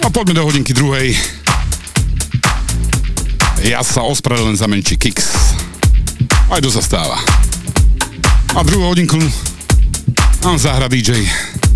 A poďme do hodinky druhej. Ja sa ospravedlňujem za menší kiks. Aj to sa stáva. A druhú hodinku nám zahra DJ